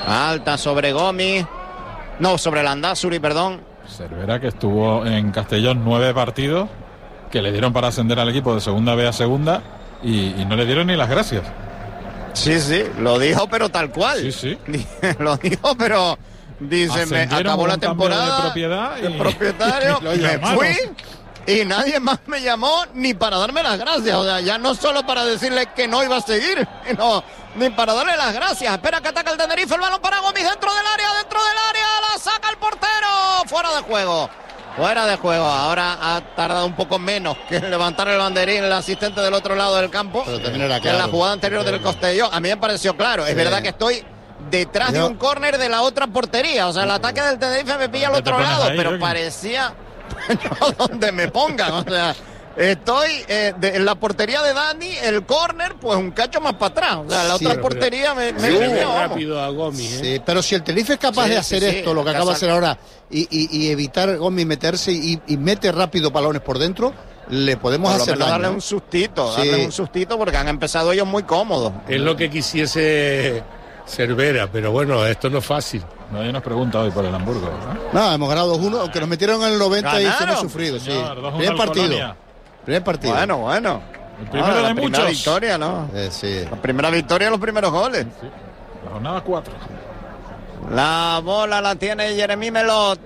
Alta sobre Gomis. No, sobre Landázuri, perdón. Cervera, que estuvo en Castellón 9 partidos, que le dieron para ascender al equipo de segunda B a segunda y no le dieron ni las gracias. Sí, lo dijo, pero tal cual. Sí. Lo dijo, pero dice, me acabó la temporada de propiedad el propietario, me fui y nadie más me llamó ni para darme las gracias. O sea, ya no solo para decirle que no iba a seguir, sino ni para darle las gracias. Espera que ataca el Tenerife, el balón para Gomis dentro del área, la saca el portero, fuera de juego. Ahora ha tardado un poco menos que levantar el banderín el asistente del otro lado del campo, pero también era que en la jugada anterior del Castellón. A mí me pareció claro. Es verdad que estoy detrás de un córner de la otra portería. O sea, el ataque del Tenerife me pilla al otro lado, ahí, pero parecía donde me pongan. O sea, estoy en la portería de Dani, el córner, pues un cacho más para atrás. O sea, la otra portería me rápido a Gomis. Sí, pero si el Tenerife es capaz de hacer esto, lo que acaba de hacer ahora, y evitar Gomis meterse y mete rápido balones por dentro, le podemos hacer daño. Darle un sustito, porque han empezado ellos muy cómodos. Es lo que quisiese Cervera, pero bueno, esto no es fácil. Nadie nos pregunta hoy por el Hamburgo, ¿verdad? No, hemos ganado 2-1, aunque nos metieron en el 90 y hemos sufrido. Señor, sí. Primer partido. Bueno. El primero de muchos. La victoria, ¿no? Sí. La primera victoria, los primeros goles. Sí. La jornada 4. La bola la tiene Jeremy Melot.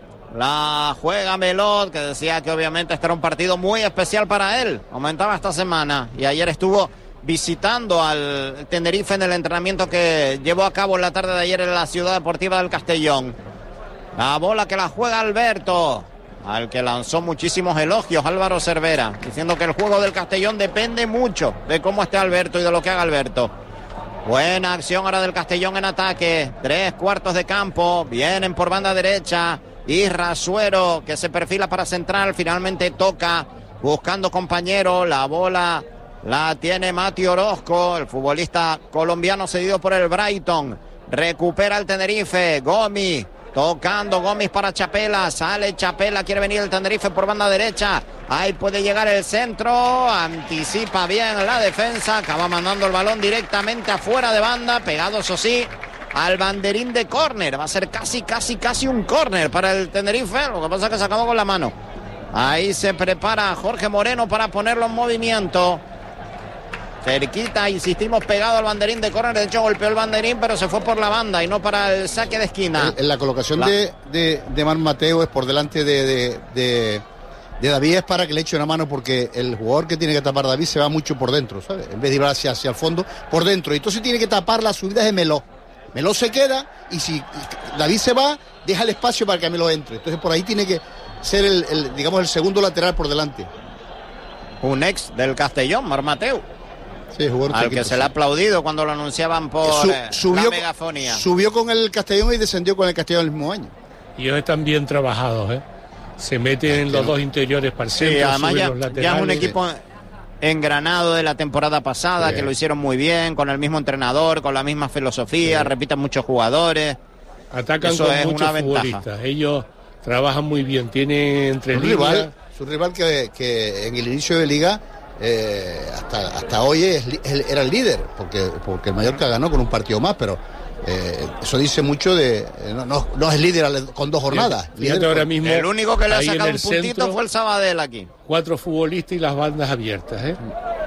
La juega Melot, que decía que obviamente este era un partido muy especial para él. Aumentaba esta semana y ayer estuvo visitando al Tenerife en el entrenamiento que llevó a cabo en la tarde de ayer en la Ciudad Deportiva del Castellón. La bola que la juega Alberto, al que lanzó muchísimos elogios Álvaro Cervera, diciendo que el juego del Castellón depende mucho de cómo esté Alberto y de lo que haga Alberto. Buena acción ahora del Castellón en ataque. 3/4 de campo. Vienen por banda derecha. Isra Suero, que se perfila para central. Finalmente toca buscando compañero. La bola la tiene Mati Orozco, el futbolista colombiano cedido por el Brighton. Recupera el Tenerife. Gomis. Tocando Gomis para Chapela. Sale Chapela. Quiere venir el Tenerife por banda derecha. Ahí puede llegar el centro. Anticipa bien la defensa. Acaba mandando el balón directamente afuera de banda. Pegado, eso sí, al banderín de córner. Va a ser casi un córner para el Tenerife. Lo que pasa es que se acabó con la mano. Ahí se prepara Jorge Moreno para ponerlo en movimiento. Cerquita, insistimos, pegado al banderín de córner. De hecho, golpeó el banderín, pero se fue por la banda y no para el saque de esquina. En la colocación de Mar Mateo es por delante de David, es para que le eche una mano, porque el jugador que tiene que tapar David se va mucho por dentro, ¿sabes? En vez de ir hacia el fondo, por dentro. Y entonces tiene que tapar las subidas de Meló. Meló se queda y si David se va, deja el espacio para que Meló entre. Entonces por ahí tiene que ser el segundo lateral por delante. Un ex del Castellón, Mar Mateo. Sí, al que se le ha aplaudido cuando lo anunciaban por la megafonía. Subió con el Castellón y descendió con el Castellón el mismo año. Y ellos están bien trabajados, ¿eh? Se meten en los dos interiores para el centro, sí, además suben los laterales. Ya es un equipo engranado de la temporada pasada, que lo hicieron muy bien, con el mismo entrenador, con la misma filosofía, repiten muchos jugadores. Atacan con muchos futbolistas. Ellos trabajan muy bien, tienen entre líneas. Su rival que en el inicio de liga hasta hoy era el líder, porque el Mallorca ganó con un partido más, pero eso dice mucho de no es líder con 2 jornadas. Fíjate ahora mismo, el único que le ha sacado un puntito fue el Sabadell aquí. 4 futbolistas y las bandas abiertas, ¿eh?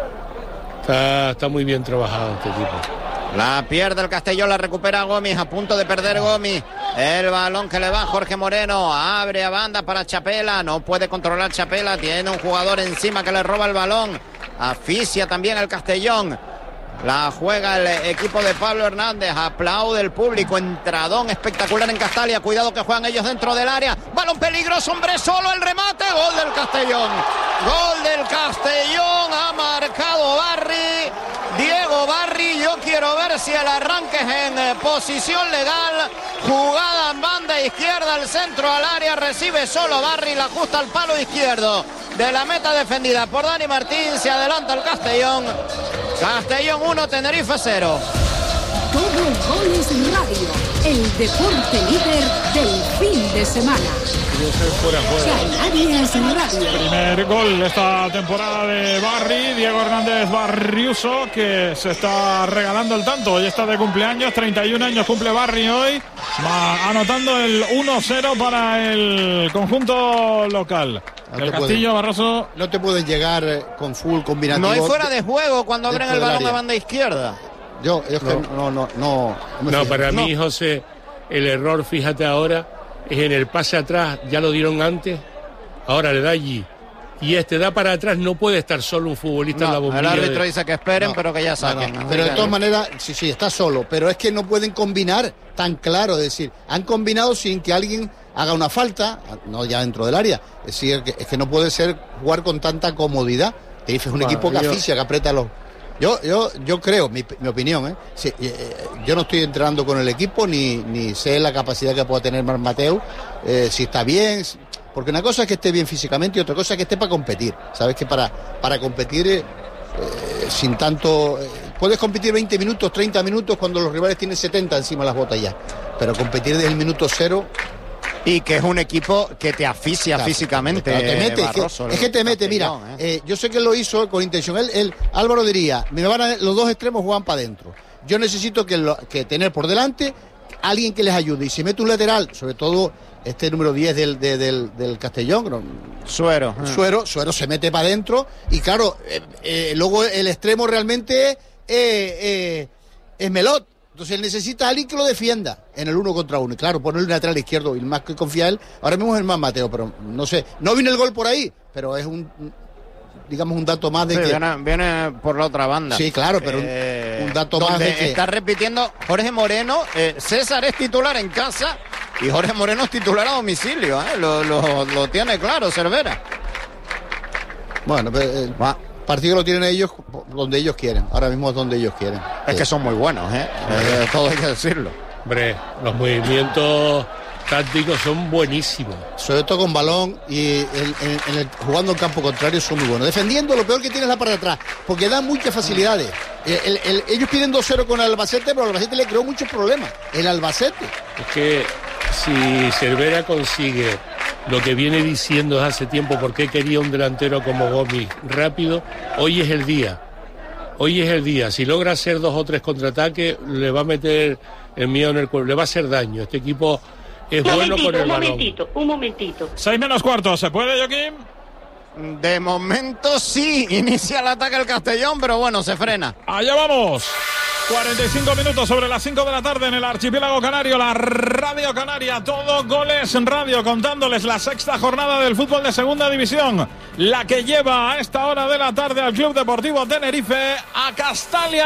Está muy bien trabajado este equipo. La pierde el Castellón, la recupera Gomis, a punto de perder Gomis. El balón que le va a Jorge Moreno, abre a banda para Chapela, no puede controlar Chapela, tiene un jugador encima que le roba el balón. Asfixia también el Castellón. La juega el equipo de Pablo Hernández, aplaude el público, entradón espectacular en Castalia, cuidado que juegan ellos dentro del área, balón peligroso, hombre solo, el remate, gol del Castellón, ha marcado Diego Barri. Yo quiero ver si el arranque es en posición legal, jugada en banda izquierda, al centro al área, recibe solo Barri, la ajusta al palo izquierdo de la meta defendida por Dani Martín, se adelanta el Castellón 1, Tenerife 0. Todo Goles Radio. El deporte líder del fin de semana. Canarias Radio. Primer gol esta temporada de Barry, Diego Hernández Barriuso, que se está regalando el tanto. Hoy está de cumpleaños, 31 años cumple Barry hoy, anotando el 1-0 para el conjunto local. El Castillo, Barroso. No te pueden llegar con full combinativo. No hay fuera de juego cuando abren el balón a banda izquierda. No, para mí, José, el error, fíjate ahora, es en el pase atrás, ya lo dieron antes, ahora le da allí. Y da para atrás, no puede estar solo un futbolista en la bombilla. El árbitro dice que esperen, pero que ya saquen. Pero de todas maneras, sí, está solo. Pero es que no pueden combinar tan claro. Es decir, han combinado sin que alguien haga una falta, no ya dentro del área. Es decir, es que no puede ser jugar con tanta comodidad. Tenerife es un equipo que asfixia, que aprieta los... Yo creo, mi opinión, sí, yo no estoy entrenando con el equipo ni sé la capacidad que pueda tener Marc Mateu, si está bien, porque una cosa es que esté bien físicamente y otra cosa es que esté para competir. Sabes que para competir sin tanto... puedes competir 20 minutos, 30 minutos cuando los rivales tienen 70 encima de las botas ya, pero competir desde el minuto cero... Y que es un equipo que te asfixia físicamente. Te mete, Barroso, es que te mete, mira, yo sé que lo hizo con intención. Álvaro diría, los dos extremos juegan para adentro. Yo necesito que tener por delante alguien que les ayude. Y si mete un lateral, sobre todo este número 10 del Castellón, Suero se mete para adentro. Y claro, luego el extremo realmente es Melot. Entonces él necesita a alguien que lo defienda en el 1 contra 1. Y claro, ponerle un lateral izquierdo y el más que confía él, ahora mismo es el más Mateo, pero no sé, no viene el gol por ahí, pero es un dato más de que... Viene por la otra banda. Sí, claro, pero un dato más de que... Está repitiendo Jorge Moreno, César es titular en casa y Jorge Moreno es titular a domicilio, lo tiene claro Cervera. Bueno, partido lo tienen ellos donde ellos quieren. Ahora mismo es donde ellos quieren. Es que son muy buenos, todo hay que decirlo. Hombre, los movimientos tácticos son buenísimos. Sobre todo con balón y jugando en campo contrario son muy buenos. Defendiendo, lo peor que tiene es la parte de atrás, porque dan muchas facilidades. Ellos piden 2-0 con el Albacete, pero el Albacete le creó muchos problemas. El Albacete. Es que si Cervera consigue lo que viene diciendo desde hace tiempo, por qué quería un delantero como Gomis rápido, hoy es el día. Si logra hacer 2 o 3 contraataques, le va a meter el miedo en el cuerpo, le va a hacer daño. Este equipo es bueno con el balón. Un momentito. 6:15, ¿se puede, Joaquín? De momento sí, inicia el ataque el Castellón, pero bueno, se frena. Allá vamos. 45 minutos sobre las 5 de la tarde en el archipiélago canario, la Radio Canaria, todo Goles en Radio, contándoles la 6ª jornada del fútbol de segunda división, la que lleva a esta hora de la tarde al Club Deportivo Tenerife a Castalia,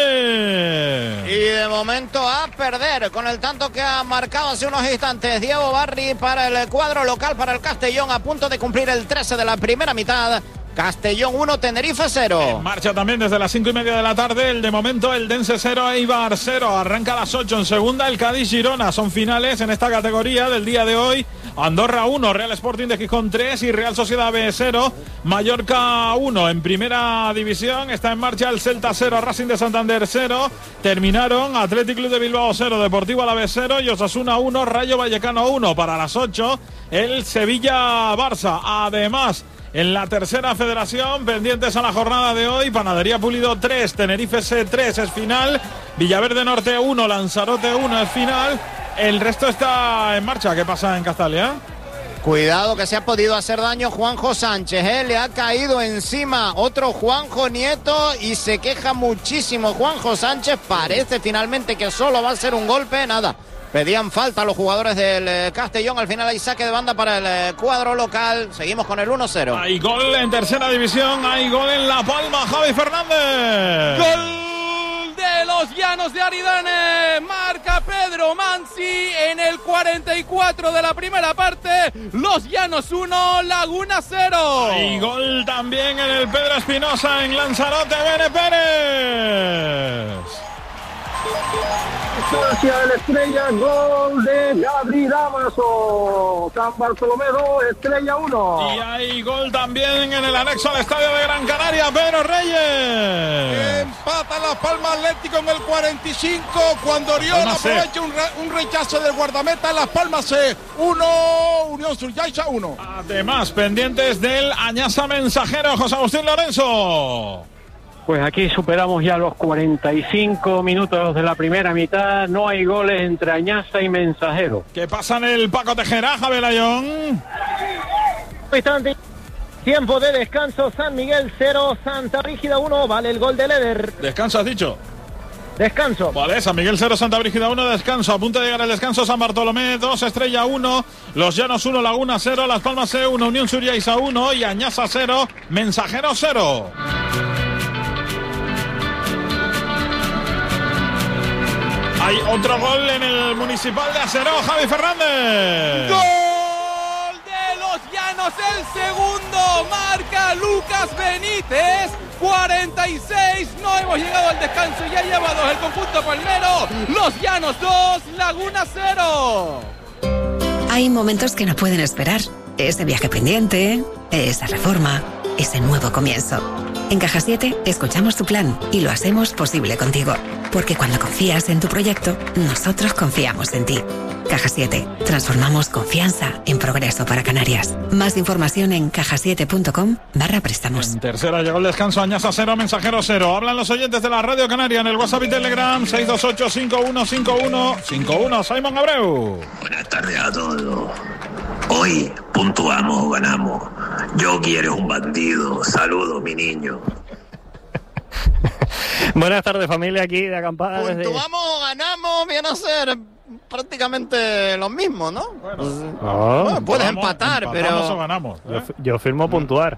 Joaquín. Y de momento a perder con el tanto que ha marcado hace unos instantes Diego Barry para el cuadro local, para el Castellón, a punto de cumplir el 13 de la primera mitad. Castellón 1, Tenerife 0. En marcha también desde las 5:30 de la tarde. De momento el Dense 0, Eibar 0. Arranca a las 8 en segunda el Cádiz Girona. Son finales en esta categoría del día de hoy. Andorra 1, Real Sporting de Gijón 3 y Real Sociedad B 0. Mallorca 1 en primera división. Está en marcha el Celta 0, Racing de Santander 0. Terminaron Athletic Club de Bilbao 0, Deportivo Alavés 0 y Osasuna 1, Rayo Vallecano 1. Para las 8 el Sevilla Barça. Además, en la tercera federación, pendientes a la jornada de hoy, Panadería Pulido 3, Tenerife C 3 es final, Villaverde Norte 1, Lanzarote 1 es final, el resto está en marcha. ¿Qué pasa en Castalia? Cuidado que se ha podido hacer daño Juanjo Sánchez, le ha caído encima otro Juanjo Nieto y se queja muchísimo Juanjo Sánchez, parece finalmente que solo va a ser un golpe, nada. Pedían falta a los jugadores del Castellón. Al final hay saque de banda para el cuadro local. Seguimos con el 1-0. Hay gol en tercera división. Hay gol en La Palma. Javi Fernández. Gol de los Llanos de Aridane. Marca Pedro Mansi en el 44 de la primera parte. Los Llanos 1, Laguna 0. Hay gol también en el Pedro Espinosa en Lanzarote. Bene Pérez. Hacia el Estrella, gol de Gabri Damaso. San Bartolomé 2, Estrella 1. Y hay gol también en el anexo al estadio de Gran Canaria, Pedro Reyes. Empata Las Palmas Atlético en el 45 cuando Oriol aprovecha un rechazo del guardameta. Las Palmas 1, Unión Surjaiza 1. Además, pendientes del Añasa Mensajero, José Agustín Lorenzo. Pues aquí superamos ya los 45 minutos de la primera mitad. No hay goles entre Añasa y Mensajero. ¿Qué pasa en el Paco Tejera, Javier Layón? Tiempo de descanso, San Miguel 0, Santa Brígida 1, vale el gol de Leder. ¿Descanso has dicho? Descanso. Vale, San Miguel 0, Santa Brígida 1, descanso. A punto de llegar el descanso, San Bartolomé 2, Estrella 1, Los Llanos 1, Laguna 0, Las Palmas 1, Unión Surjaiza 1 y Añasa 0, Mensajero 0. Hay otro gol en el Municipal de Aseró, Javi Fernández. ¡Gol de Los Llanos! El segundo marca Lucas Benítez. 46, no hemos llegado al descanso, ya lleva 2 el conjunto palmero. Los Llanos 2, Laguna 0. Hay momentos que no pueden esperar. Ese viaje pendiente, esa reforma, ese nuevo comienzo. En Caja 7 escuchamos tu plan y lo hacemos posible contigo. Porque cuando confías en tu proyecto, nosotros confiamos en ti. Caja 7. Transformamos confianza en progreso para Canarias. Más información en cajasiete.com/préstamos. En tercera llegó el descanso, Añasa 0, Mensajero 0. Hablan los oyentes de la Radio Canaria en el WhatsApp y Telegram 628-515151. Simon Abreu. Buenas tardes a todos. Hoy puntuamos o ganamos. Yogi, eres un bandido. Saludos, mi niño. Buenas tardes, familia, aquí de acampada. Puntuamos o ganamos, viene a ser prácticamente lo mismo, ¿no? Bueno, puedes empatar, pero... o ganamos, ¿eh? Yo firmo puntuar.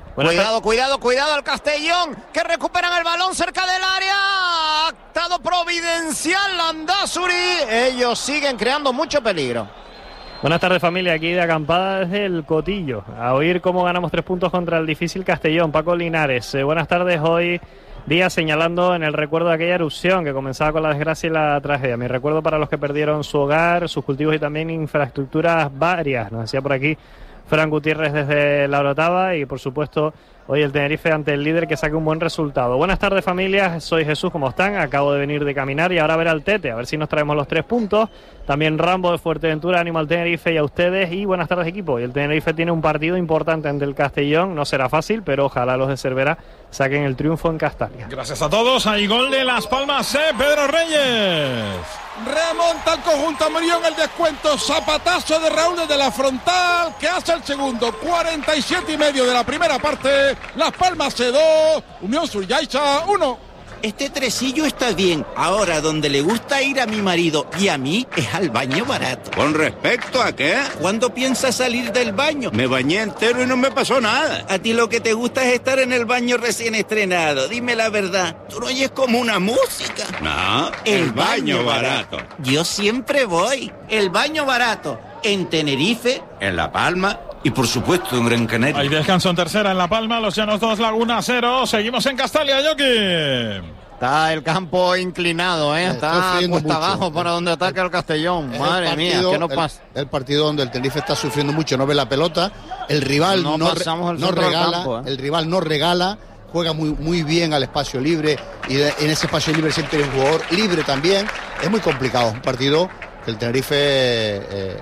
Cuidado al Castellón, que recuperan el balón cerca del área. Actado providencial Landázuri. Ellos siguen creando mucho peligro. Buenas tardes, familia, aquí de acampada desde el Cotillo, a oír cómo ganamos 3 puntos contra el difícil Castellón. Paco Linares, buenas tardes, hoy día señalando en el recuerdo de aquella erupción que comenzaba con la desgracia y la tragedia. Mi recuerdo para los que perdieron su hogar, sus cultivos y también infraestructuras varias, nos decía por aquí Fran Gutiérrez desde La Orotava, y por supuesto hoy el Tenerife ante el líder que saque un buen resultado. Buenas tardes, familia, soy Jesús, ¿cómo están? Acabo de venir de caminar y ahora ver al Tete, a ver si nos traemos los 3 puntos. También Rambo de Fuerteventura, ánimo al Tenerife y a ustedes, y buenas tardes, equipo. Y el Tenerife tiene un partido importante ante el Castellón, no será fácil, pero ojalá los de Cervera saquen el triunfo en Castalia. Gracias a todos, hay gol de Las Palmas, Pedro Reyes. Remonta el conjunto amarillo en el descuento. Zapatazo de Raúl desde la frontal, que hace el segundo. 47,5 de la primera parte. Las Palmas 2, Unión Surjaiza 1. Este tresillo está bien. Ahora, donde le gusta ir a mi marido y a mí es al baño barato. ¿Con respecto a qué? ¿Cuándo piensas salir del baño? Me bañé entero y no me pasó nada. A ti lo que te gusta es estar en el baño recién estrenado. Dime la verdad. ¿Tú no oyes como una música? No, el baño barato. Yo siempre voy. El baño barato. En Tenerife, en La Palma y por supuesto en Gran Canaria. Hay descanso en tercera en La Palma, Los Llanos 2, Laguna 0. Seguimos en Castalia, Yoki. Está el campo inclinado, está cuesta abajo para donde ataca el Castellón. Madre mía, ¿qué nos pasa? El partido donde el Tenerife está sufriendo mucho, no ve la pelota, el rival no regala, campo, el rival no regala, juega muy bien al espacio libre, y en ese espacio libre siempre hay un jugador libre también. Es muy complicado, un partido que el Tenerife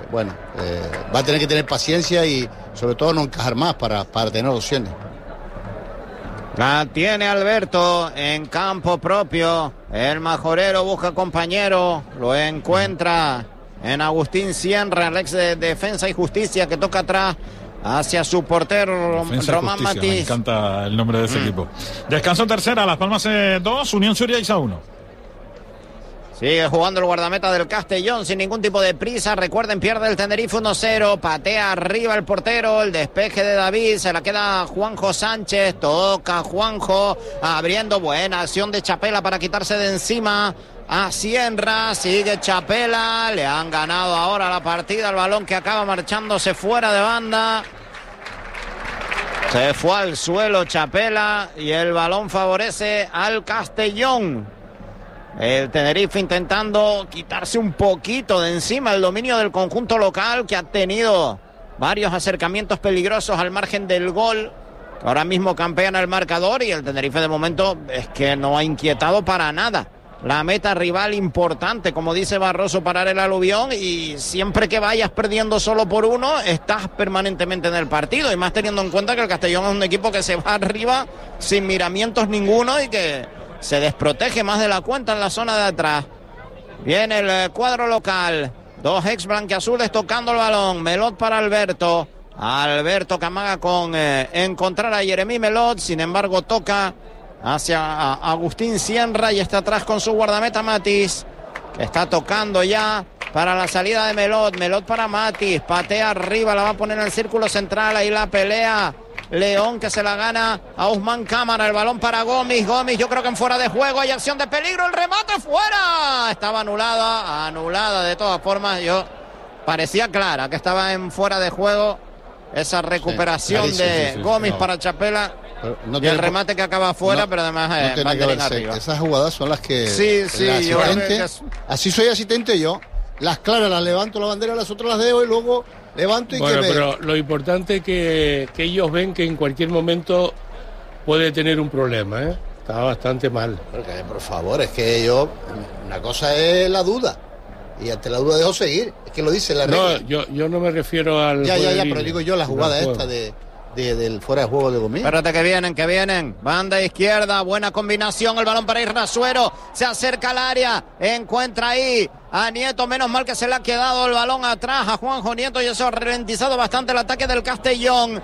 va a tener que tener paciencia y sobre todo no encajar más para tener opciones. La tiene Alberto en campo propio. El majorero busca compañero. Lo encuentra en Agustín Sierra, el ex de Defensa y Justicia, que toca atrás hacia su portero Román Matiz. Me encanta el nombre de ese equipo. Descanso en tercera, Las Palmas 2, Unión Surjaiza 1. Sigue jugando el guardameta del Castellón sin ningún tipo de prisa. Recuerden, pierde el Tenerife 1-0. Patea arriba el portero. El despeje de David. Se la queda Juanjo Sánchez. Toca Juanjo. Abriendo. Buena acción de Chapela para quitarse de encima a Sierra. Sigue Chapela. Le han ganado ahora la partida. El balón que acaba marchándose fuera de banda. Se fue al suelo Chapela. Y el balón favorece al Castellón. El Tenerife intentando quitarse un poquito de encima el dominio del conjunto local, que ha tenido varios acercamientos peligrosos al margen del gol. Ahora mismo campean el marcador y el Tenerife de momento es que no ha inquietado para nada. La meta rival importante, como dice Barroso, parar el aluvión, y siempre que vayas perdiendo solo por uno, estás permanentemente en el partido, y más teniendo en cuenta que el Castellón es un equipo que se va arriba sin miramientos ninguno y que se desprotege más de la cuenta en la zona de atrás. Viene el cuadro local, dos ex blanquiazules tocando el balón. Melot para Alberto. Alberto que amaga con encontrar a Jeremy Melot, sin embargo toca hacia Agustín Sierra y está atrás con su guardameta Matis, que está tocando ya para la salida de Melot. Melot para Matis, patea arriba, la va a poner en el círculo central, ahí la pelea León, que se la gana a Usman Cámara. El balón para Gómez, yo creo que en fuera de juego, hay acción de peligro, el remate fuera, estaba anulada de todas formas. Yo parecía clara que estaba en fuera de juego esa recuperación de Gómez para Chapela. No, y el remate que acaba fuera, pero además no tiene que verse. Arriba. Esas jugadas son las que yo así soy asistente yo. Las claras las levanto la bandera, las otras las dejo y luego levanto y pero lo importante es que ellos ven que en cualquier momento puede tener un problema, ¿eh? Está bastante mal. Porque, por favor, es que una cosa es la duda. Y ante la duda dejo seguir. Es que lo dice la regla. No, yo no me refiero al... Ya, pero digo yo la jugada esta del fuera de juego de Gómez. Espérate que vienen. Banda izquierda, buena combinación, el balón para Irrasuero. Se acerca al área, encuentra ahí a Nieto. Menos mal que se le ha quedado el balón atrás a Juanjo Nieto y eso ha ralentizado bastante el ataque del Castellón.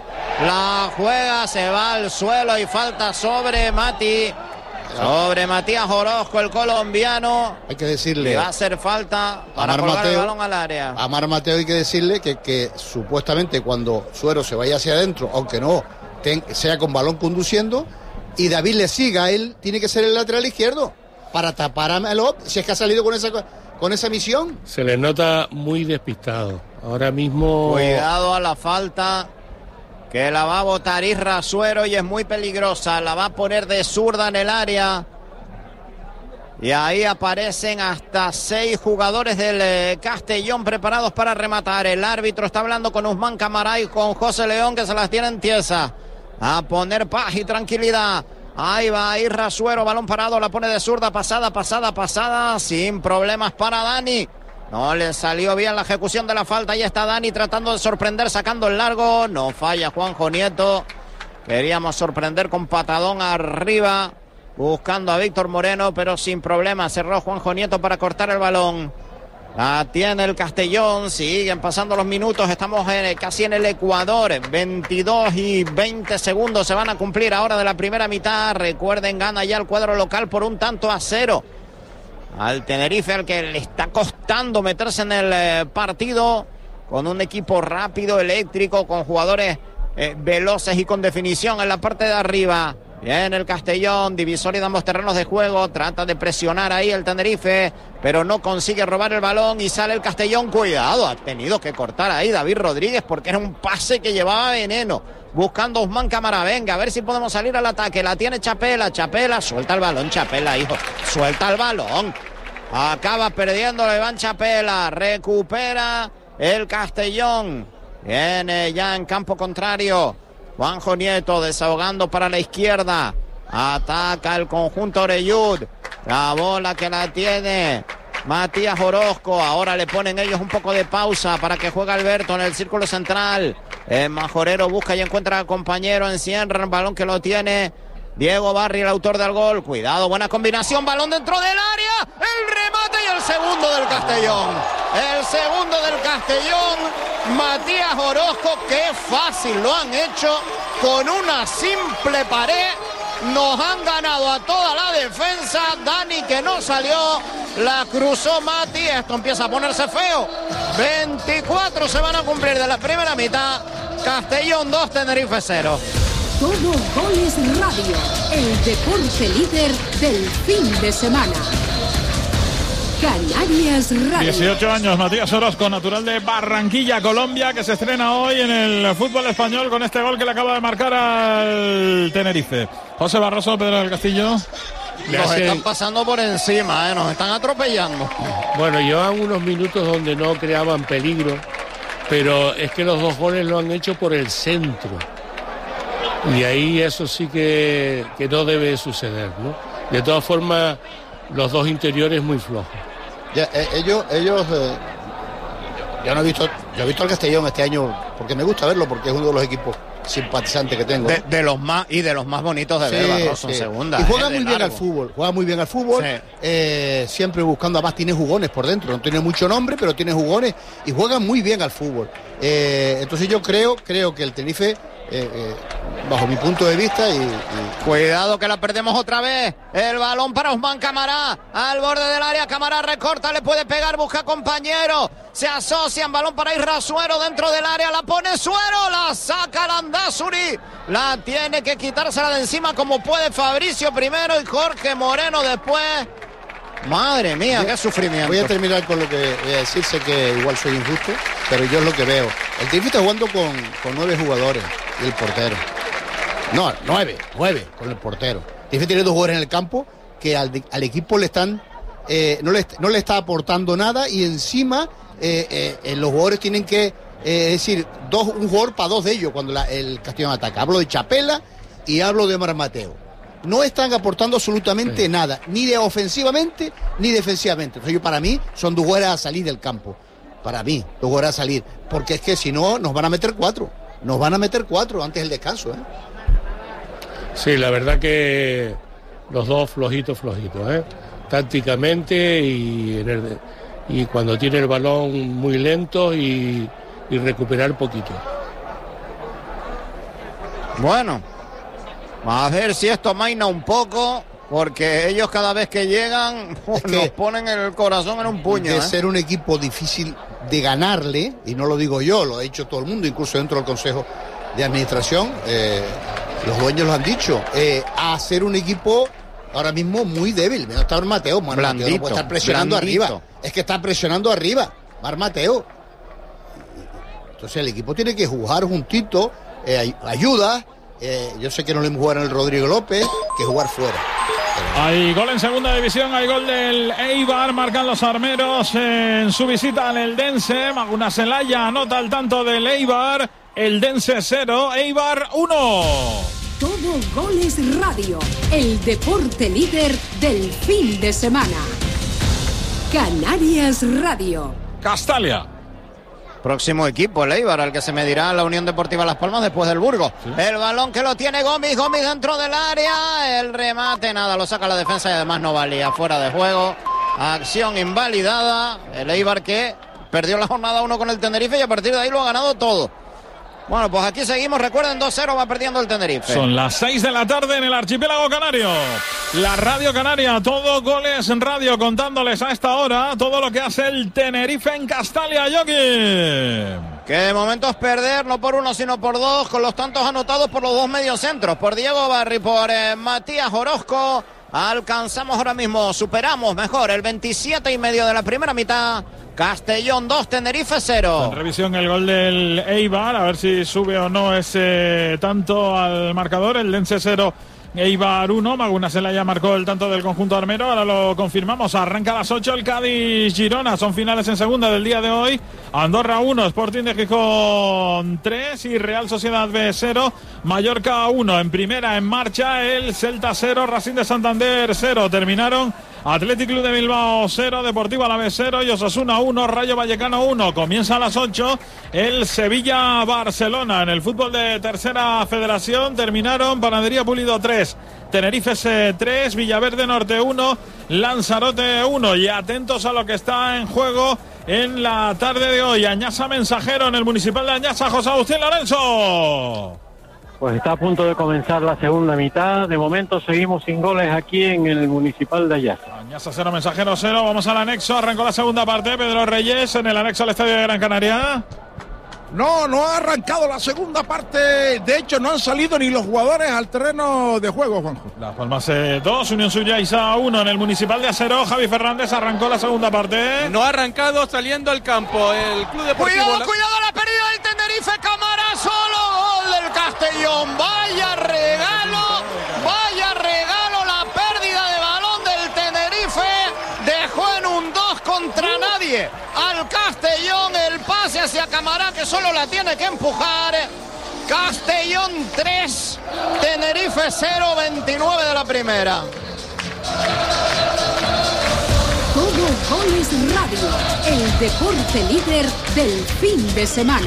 La juega, se va al suelo y falta sobre Mati. Sobre Matías Orozco, el colombiano. Hay que decirle. Que va a hacer falta para colgar el balón al área. A Mar Mateo hay que decirle que supuestamente cuando Suero se vaya hacia adentro, aunque no sea con balón conduciendo, y David le siga, él tiene que ser el lateral izquierdo para tapar a Melot, si es que ha salido con esa misión. Se le nota muy despistado. Ahora mismo. Cuidado a la falta, que la va a botar Irrasuero y es muy peligrosa. La va a poner de zurda en el área. Y ahí aparecen hasta 6 jugadores del Castellón preparados para rematar. El árbitro está hablando con Usman Cámara y con José León, que se las tienen tiesas. A poner paz y tranquilidad. Ahí va Irrasuero, balón parado, la pone de zurda, pasada, sin problemas para Dani. No le salió bien la ejecución de la falta. Ahí está Dani tratando de sorprender, sacando el largo. No falla Juanjo Nieto. Queríamos sorprender con patadón arriba, buscando a Víctor Moreno, pero sin problema. Cerró Juanjo Nieto para cortar el balón. La tiene el Castellón. Siguen pasando los minutos. Estamos casi en el Ecuador. 22 y 20 segundos se van a cumplir ahora de la primera mitad. Recuerden, gana ya el cuadro local por 1-0. Al Tenerife, al que le está costando meterse en el partido, con un equipo rápido, eléctrico, con jugadores veloces y con definición en la parte de arriba. Bien el Castellón, divisoria de ambos terrenos de juego, trata de presionar ahí el Tenerife, pero no consigue robar el balón y sale el Castellón. Cuidado, ha tenido que cortar ahí David Rodríguez porque era un pase que llevaba veneno. Buscando a Usman Cámara, venga, a ver si podemos salir al ataque. La tiene Chapela, suelta el balón, Chapela, hijo, suelta el balón. Acaba perdiendo Iván Chapela, recupera el Castellón. Viene ya en campo contrario Juanjo Nieto, desahogando para la izquierda. Ataca el conjunto Oreyud. La bola que la tiene Matías Orozco. Ahora le ponen ellos un poco de pausa para que juegue Alberto en el círculo central. El Majorero busca y encuentra al compañero, encierra el balón que lo tiene Diego Barri, el autor del gol. Cuidado, buena combinación, balón dentro del área, el remate y el segundo del Castellón. El segundo del Castellón, Matías Orozco. Qué fácil lo han hecho con una simple pared. Nos han ganado a toda la defensa. Dani, que no salió, la cruzó Mati. Esto empieza a ponerse feo. 24 se van a cumplir de la primera mitad. Castellón 2, Tenerife 0. Todo Goles Radio, el deporte líder del fin de semana. Canarias Radio. 18 años, Matías Orozco, natural de Barranquilla, Colombia, que se estrena hoy en el fútbol español con este gol que le acaba de marcar al Tenerife. José Barroso, Pedro del Castillo. Nos están pasando por encima, nos están atropellando. Bueno, llevan unos minutos donde no creaban peligro, pero es que los 2 goles lo han hecho por el centro. Y ahí eso sí que no debe suceder, ¿no? De todas formas, los 2 interiores muy flojos. Ya, ellos yo he visto al Castellón este año, porque me gusta verlo, porque es uno de los equipos simpatizantes que tengo. De los más bonitos de ver, Barroso, en segunda. Y juega muy bien al fútbol, siempre buscando, además tiene jugones por dentro, no tiene mucho nombre, pero tiene jugones y juega muy bien al fútbol. Entonces yo creo que el Tenerife, bajo mi punto de vista, Cuidado que la perdemos otra vez. El balón para Ousmane Camará, al borde del área. Camará recorta, le puede pegar, busca compañero. Se asocian, balón para Isra Suero dentro del área, la pone Suero, la saca Landázuri, la tiene que quitársela de encima como puede Fabricio primero y Jorge Moreno después. Madre mía, qué sufrimiento. Voy a terminar con lo que voy a decir, sé que igual soy injusto, pero yo es lo que veo. El Tenerife está jugando con 9 jugadores y el portero. No, 9 con el portero. El Tenerife tiene 2 jugadores en el campo que al equipo le están no le está aportando nada, y encima los jugadores tienen que decir un jugador para 2 de ellos cuando el Castellón ataca. Hablo de Chapela y hablo de Mar Mateo. No están aportando absolutamente nada, ni de ofensivamente ni defensivamente. Entonces para mí son 2 jugadores a salir del campo. Para mí, 2 jugadores a salir. Porque es que si no, nos van a meter 4. Nos van a meter 4 antes del descanso. Sí, la verdad que los 2 flojitos. Tácticamente y cuando tiene el balón muy lento y recuperar poquito. Bueno, a ver si esto maina un poco, porque ellos cada vez que llegan nos ponen el corazón en un puño. De ser un equipo difícil de ganarle, y no lo digo yo, lo ha dicho todo el mundo, incluso dentro del Consejo de Administración, los dueños lo han dicho, a ser un equipo ahora mismo muy débil. Mira, está Mar Mateo, Mar Mateo no puede estar presionando arriba. Es que está presionando arriba, Mar Mateo. Entonces el equipo tiene que jugar juntito, ayuda. Yo sé que no le jugar en el Rodrigo López, que jugar fuera. Hay gol en segunda división, hay gol del Eibar, marcan los armeros en su visita al Eldense. Maguna Celaya anota el tanto del Eibar, Eldense 0, Eibar 1. Todo Goles Radio, el deporte líder del fin de semana. Canarias Radio. Castalia. Próximo equipo, el Eibar, al que se medirá la Unión Deportiva Las Palmas después del Burgos. Sí. El balón que lo tiene Gómez dentro del área. El remate, nada, lo saca la defensa y además no valía. Fuera de juego. Acción invalidada. El Eibar que perdió la jornada 1 con el Tenerife y a partir de ahí lo ha ganado todo. Bueno, pues aquí seguimos. Recuerden, 2-0 va perdiendo el Tenerife. Son las 6 de la tarde en el archipiélago canario. La Radio Canaria, todo Goles en Radio, contándoles a esta hora todo lo que hace el Tenerife en Castalia, Yogi. Que de momento es perder, no por 1 sino por 2, con los tantos anotados por los 2 mediocentros, por Diego Barri, por Matías Orozco. Alcanzamos ahora mismo, superamos mejor el 27,5 de la primera mitad. Castellón 2, Tenerife 0. En revisión el gol del Eibar, a ver si sube o no ese tanto al marcador. El Lense 0, Eibar 1. Maguna Celaya marcó el tanto del conjunto armero. Ahora lo confirmamos. Arranca a las 8 el Cádiz-Girona. Son finales en segunda del día de hoy. Andorra 1, Sporting de Gijón 3 y Real Sociedad B 0. Mallorca 1. En primera en marcha el Celta 0, Racing de Santander 0. Terminaron Athletic Club de Bilbao 0, Deportivo Alavés 0 y Osasuna 1, Rayo Vallecano 1. Comienza a las 8 el Sevilla-Barcelona. En el fútbol de Tercera Federación terminaron Panadería Pulido 3, Tenerife 3, Villaverde Norte 1, Lanzarote 1. Y atentos a lo que está en juego en la tarde de hoy. Añasa Mensajero en el Municipal de Añasa, José Agustín Lorenzo. Pues está a punto de comenzar la segunda mitad. De momento seguimos sin goles aquí en el Municipal de Añasa. Añasa 0, Mensajero 0. Vamos al anexo. Arrancó la segunda parte. Pedro Reyes en el anexo al Estadio de Gran Canaria. No ha arrancado la segunda parte. De hecho, no han salido ni los jugadores al terreno de juego, Juanjo. Las Palmas 2, Unión Suyaisa 1 en el Municipal de Acero. Javi Fernández arrancó la segunda parte. No ha arrancado saliendo al campo. El Club Deportivo... Cuidado la pérdida del Tenerife. Cámara solo. Gol del Castellón. Vaya regalo la pérdida de balón incluye al Castellón. El pase hacia Camará, que solo la tiene que empujar. Castellón 3, Tenerife 0, 29 de la primera. Todo Goles Radio, el deporte líder del fin de semana.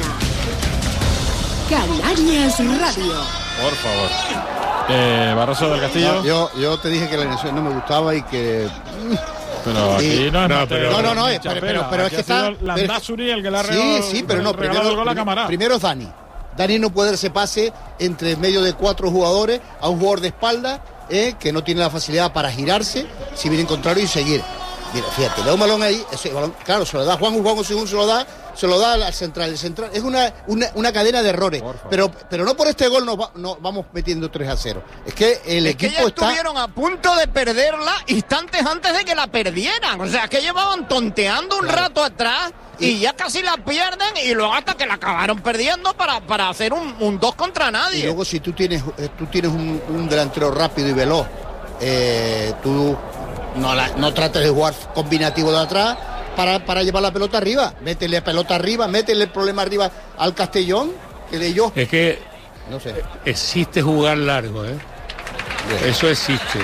Canarias Radio. Por favor. Barroso del Castillo. Yo te dije que la alineación no me gustaba y que... Pero aquí no es pero es que está... Landázuri el que le ha regalado, sí, pero no, regalado el gol a Camará. Primero es Dani. Dani no puede darse pase entre medio de 4 jugadores a un jugador de espalda que no tiene la facilidad para girarse, si viene en contrario y seguir. Mira, fíjate, le da un balón ahí, ese balón, claro, se lo da Juan según se lo da al central. El central es una cadena de errores, pero no por este gol nos vamos metiendo 3-0. Es que el equipo que ya estuvieron a punto de perderla instantes antes de que la perdieran. O sea, que llevaban tonteando un rato atrás y ya casi la pierden y luego hasta que la acabaron perdiendo para hacer un 2 contra nadie. Y luego si tú tienes un delantero rápido y veloz, tú no trates de jugar combinativo de atrás para llevar la pelota arriba. Métele pelota arriba, métele el problema arriba al Castellón, Es que no sé. Existe jugar largo, ¿eh? Eso existe.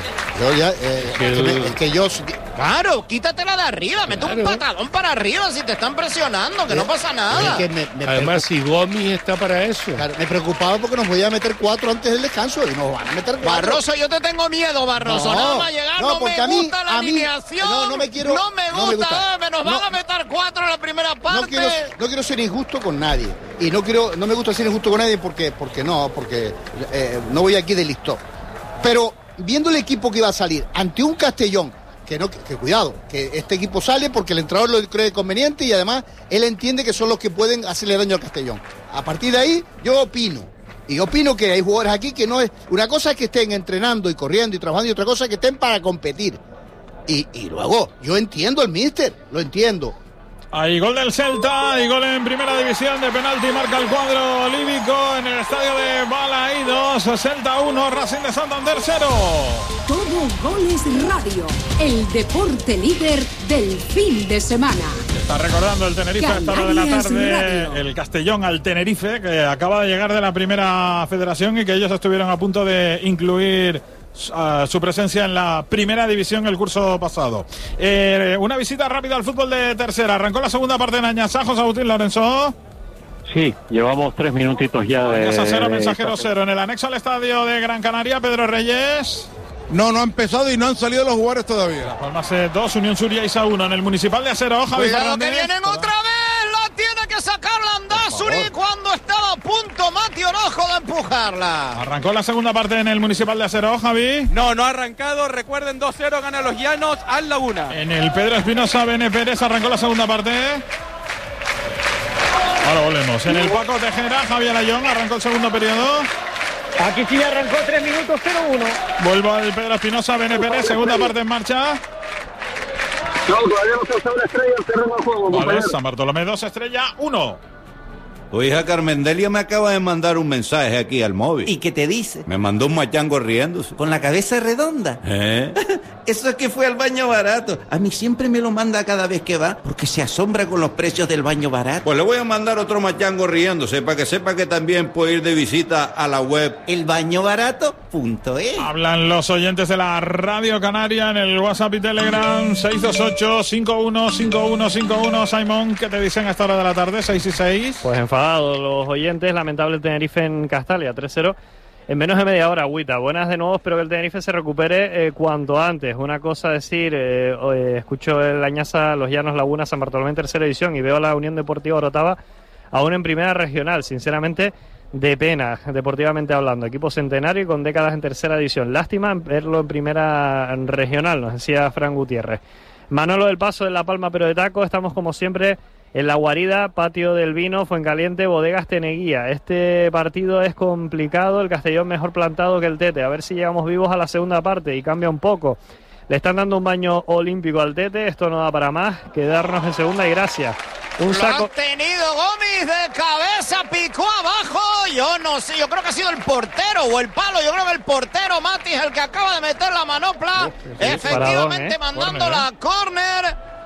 Claro, quítatela de arriba, mete un patadón para arriba si te están presionando, que no pasa nada. Además, si Gomis está para eso. Claro, me preocupaba porque nos podía meter 4 antes del descanso y nos van a meter 4. Barroso, yo te tengo miedo, Barroso. No va a llegar, no me gusta la alineación. No me gusta. Nos van a meter 4 en la primera parte. No quiero ser injusto con nadie. Y no me gusta ser injusto con nadie porque no voy aquí de listo. Pero viendo el equipo que iba a salir ante un Castellón, que cuidado, que este equipo sale porque el entrenador lo cree conveniente y además él entiende que son los que pueden hacerle daño al Castellón. A partir de ahí, yo opino que hay jugadores aquí que no es... Una cosa es que estén entrenando y corriendo y trabajando y otra cosa es que estén para competir. Y luego, yo entiendo el míster, lo entiendo. Hay gol del Celta, hay gol en primera división de penalti, marca el cuadro líbico en el estadio de Balaídos. Celta 1, Racing de Santander 0. Todo Goles Radio, el deporte líder del fin de semana. Está recordando el Tenerife a esta hora de la tarde, el Castellón al Tenerife, que acaba de llegar de la primera federación y que ellos estuvieron a punto de incluir su presencia en la primera división el curso pasado. Una visita rápida al fútbol de tercera. Arrancó la segunda parte en Añasá, José Agustín Lorenzo. Sí, llevamos 3 minutitos ya de... Añasá 0, Mensajero 0. En el anexo al estadio de Gran Canaria, Pedro Reyes. No ha empezado y no han salido los jugadores todavía. Las Palmas 2, Unión Suriaiza 1. En el Municipal de Acero, Javi Fernández. Que vienen otra vez, la tiene que sacar Landázuri cuando estaba a punto Mati Orojo de empujarla. Arrancó la segunda parte en el Municipal de Acero, Javi. No ha arrancado, recuerden 2-0, gana los Llanos al Laguna. En el Pedro Espinosa, Bene Pérez, arrancó la segunda parte. Ahora volvemos. En el Paco Tejera, Javier Ayón, arrancó el segundo periodo. Aquí sí arrancó 3 minutos 0-1. Vuelvo al Pedro Espinosa, Bene Pérez, segunda parte en marcha. No, todavía no se hace una estrella el terreno de juego. Vale, San Bartolomé 2, Estrella 1. Tu hija Carmendelia me acaba de mandar un mensaje aquí al móvil. ¿Y qué te dice? Me mandó un machango riéndose. ¿Con la cabeza redonda? Eso es que fue al baño barato. A mí siempre me lo manda cada vez que va, porque se asombra con los precios del baño barato. Pues le voy a mandar otro machango riéndose, para que sepa que también puede ir de visita a la web elbañobarato.es. Hablan los oyentes de la Radio Canaria en el WhatsApp y Telegram 628-515151. Simón, ¿qué te dicen a esta hora de la tarde, 6 y 6? Pues enfadados los oyentes, lamentable Tenerife en Castalia, 3-0. En menos de media hora, agüita. Buenas de nuevo, espero que el Tenerife se recupere cuanto antes. Una cosa decir, escucho el Añasa, Los Llanos, Laguna, San Bartolomé en tercera división y veo a la Unión Deportiva Orotava aún en primera regional. Sinceramente, de pena, deportivamente hablando. Equipo centenario y con décadas en tercera división. Lástima verlo en primera regional, nos decía Fran Gutiérrez. Manolo del Paso de La Palma, pero de taco. Estamos como siempre en La Guarida, Patio del Vino, Fuencaliente, Bodegas Teneguía. Este partido es complicado, el Castellón mejor plantado que el Tete. A ver si llegamos vivos a la segunda parte y cambia un poco. Le están dando un baño olímpico al Tete, esto no da para más. Quedarnos en segunda y gracias. Un saco... Lo ha tenido Gómez de cabeza, picó abajo. Yo no sé, yo creo que ha sido el portero o el palo. Yo creo que el portero, Mati, es el que acaba de meter la manopla. Efectivamente, mandándola a córner.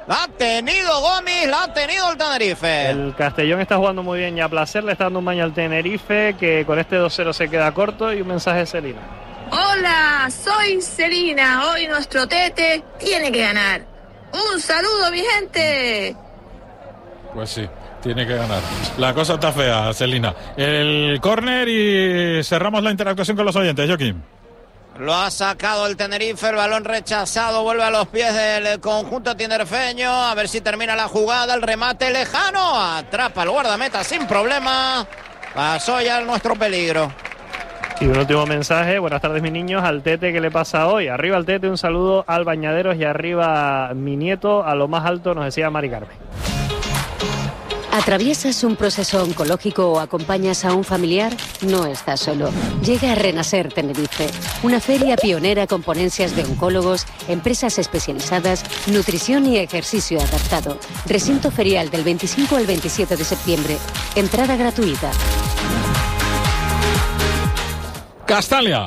La ha tenido Gomis, la ha tenido el Tenerife. El Castellón está jugando muy bien y a placer le está dando un baño al Tenerife, que con este 2-0 se queda corto. Y un mensaje de Celina. Hola, soy Celina. Hoy nuestro Tete tiene que ganar. Un saludo, mi gente. Pues sí, tiene que ganar. La cosa está fea, Celina. El córner y cerramos la interactuación con los oyentes, Joaquín. Lo ha sacado el Tenerife, el balón rechazado, vuelve a los pies del conjunto tinerfeño, a ver si termina la jugada, el remate lejano, atrapa el guardameta sin problema, pasó ya nuestro peligro. Y un último mensaje, buenas tardes mis niños, al Tete, ¿qué le pasa hoy? Arriba al Tete, un saludo al Bañaderos y arriba mi nieto, a lo más alto, nos decía Mari Carmen. ¿Atraviesas un proceso oncológico o acompañas a un familiar? No estás solo. Llega a Renacer Tenerife, una feria pionera con ponencias de oncólogos, empresas especializadas, nutrición y ejercicio adaptado. Recinto ferial del 25 al 27 de septiembre. Entrada gratuita. Castalia.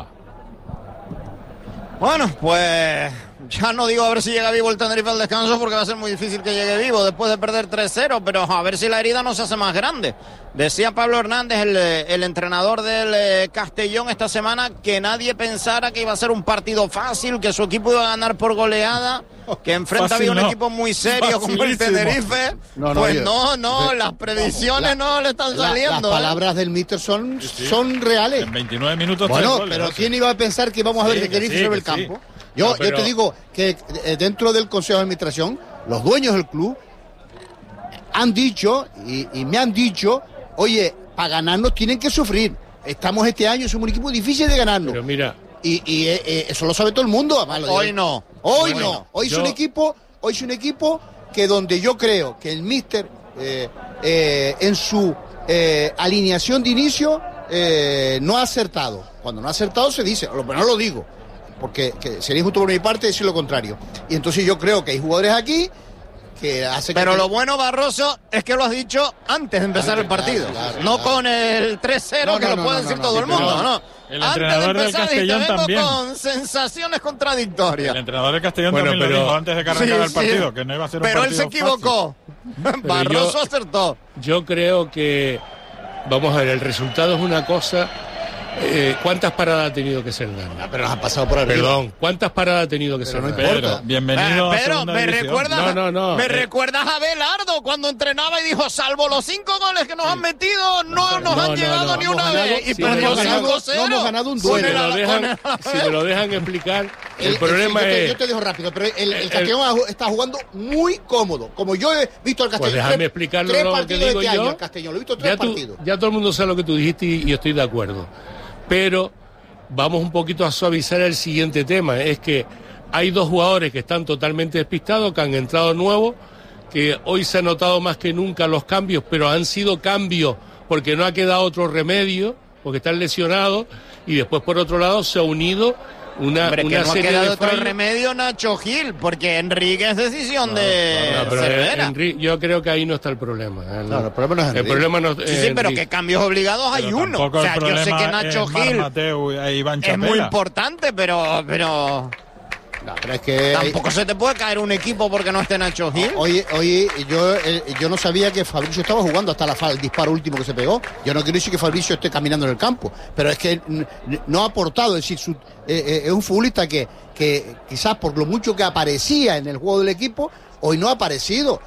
Bueno, pues ya no digo a ver si llega vivo el Tenerife al descanso, porque va a ser muy difícil que llegue vivo después de perder 3-0, pero a ver si la herida no se hace más grande. Decía Pablo Hernández, el entrenador del Castellón esta semana, que nadie pensara que iba a ser un partido fácil, que su equipo iba a ganar por goleada, que enfrente había un equipo muy serio como el Tenerife. Las predicciones no le están saliendo. Las palabras del míster son reales. En 29 minutos. Bueno, pero ¿quién iba a pensar que íbamos a ver de Tenerife sobre el campo? Yo te digo que dentro del Consejo de Administración, los dueños del club han dicho y me han dicho, oye, para ganarnos tienen que sufrir. Estamos este año, somos un equipo difícil de ganarnos. Pero mira. Y eso lo sabe todo el mundo. Hoy no. Hoy es un equipo que donde yo creo que el míster en su alineación de inicio no ha acertado. Cuando no ha acertado se dice, no lo digo, porque sería injusto por mi parte decir lo contrario. Y entonces yo creo que hay jugadores aquí que hacen... Pero lo bueno, Barroso, es que lo has dicho antes de empezar el partido. No con el 3-0 que lo puede decir todo el mundo, ¿no? El entrenador del Castellón también. Con sensaciones contradictorias. El entrenador del Castellón también lo dijo antes de que arrancara el partido, que no iba a ser un partido fácil. Pero él se equivocó. Barroso acertó. Yo creo que, vamos a ver, el resultado es una cosa. ¿Cuántas paradas ha tenido que ser Dani? Pero nos ha pasado por arriba. Perdón, ¿cuántas paradas ha tenido que ser Dani? Pedro, bienvenido a Pedro, me recuerdas me recuerdas a Belardo cuando entrenaba y dijo, salvo los 5 goles que nos han metido, no nos han llegado ni una vez. Y perdió 5-0. No hemos ganado un duelo. Si me lo dejan explicar, el problema es... Yo te digo rápido, pero el Castellón está jugando muy cómodo. Como yo he visto al Castellón. Pues déjame explicarlo lo que digo yo. El Castellón, lo he visto 3 partidos. Ya todo el mundo sabe lo que tú dijiste y estoy de acuerdo. Pero vamos un poquito a suavizar el siguiente tema. Es que hay 2 jugadores que están totalmente despistados, que han entrado nuevos, que hoy se han notado más que nunca los cambios, pero han sido cambios porque no ha quedado otro remedio, porque están lesionados, y después por otro lado se ha unido una que no serie ha quedado de otro fallos. remedio Nacho Gil, porque Enrique es decisión de Cervera. Yo creo que ahí no está el problema. El problema no es Enrique. El problema no sí, pero que cambios obligados hay uno. O sea, yo sé que Nacho Gil es muy importante, pero es que tampoco se te puede caer un equipo porque no esté Nacho Gil. Oye, yo no sabía que Fabricio estaba jugando hasta el disparo último que se pegó. Yo no quiero decir que Fabricio esté caminando en el campo, pero es que no ha aportado. Es decir, es un futbolista que quizás por lo mucho que aparecía en el juego del equipo, hoy no ha aparecido.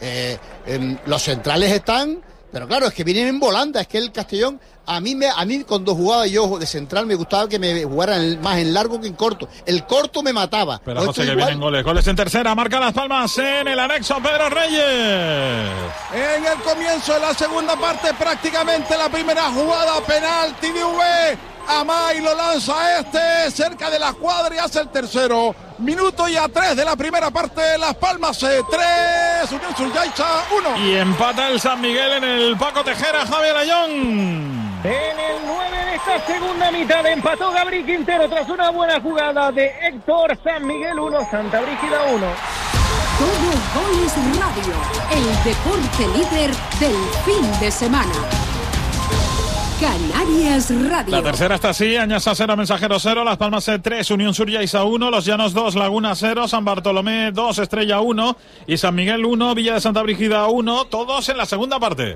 Los centrales están, pero claro, es que vienen en volanda. Es que el Castellón, a mí cuando jugaba yo de central me gustaba que me jugaran más en largo que en corto. El corto me mataba. Pero José, que vienen goles en tercera, marca Las Palmas en el anexo Pedro Reyes. En el comienzo de la segunda parte, prácticamente la primera jugada, penalti de UV. Amay lo lanza cerca de la escuadra y hace el tercero. Minuto y a 3 de la primera parte, Las Palmas 3, Unión Surjaiza 1. Y empata el San Miguel en el Paco Tejera, Javier Ayón. En el 9 de esta segunda mitad empató Gabriel Quintero tras una buena jugada de Héctor. San Miguel 1, Santa Brígida 1. Todo Goles Radio, el deporte líder del fin de semana. Canarias Radio. La tercera está así: Añasa 0, Mensajero 0, Las Palmas 3, Unión Suryaisa 1, Los Llanos 2, Laguna 0, San Bartolomé 2, Estrella 1 y San Miguel 1, Villa de Santa Brígida 1, todos en la segunda parte.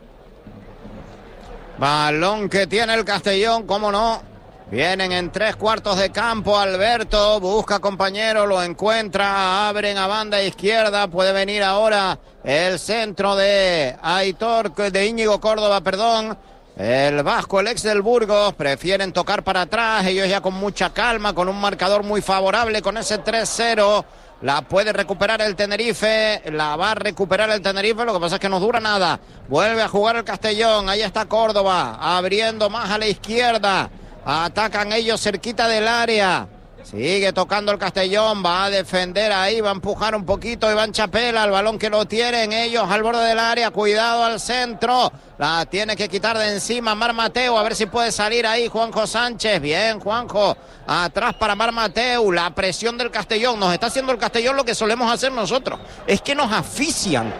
Balón que tiene el Castellón, cómo no. Vienen en 3/4 de campo. Alberto busca compañero, lo encuentra, abren a banda izquierda. Puede venir ahora el centro de Aitor, de Íñigo Córdoba, perdón. El vasco, el ex del Burgos, prefieren tocar para atrás. Ellos ya con mucha calma, con un marcador muy favorable, con ese 3-0. La puede recuperar el Tenerife, la va a recuperar el Tenerife, lo que pasa es que no dura nada. Vuelve a jugar el Castellón, ahí está Córdoba, abriendo más a la izquierda. Atacan ellos cerquita del área. Sigue tocando el Castellón, va a defender ahí, va a empujar un poquito Iván Chapela, el balón que lo tienen ellos al borde del área, cuidado al centro, la tiene que quitar de encima Mar Mateu, a ver si puede salir ahí Juanjo Sánchez, bien Juanjo, atrás para Mar Mateu, la presión del Castellón, nos está haciendo el Castellón lo que solemos hacer nosotros, es que nos asfixian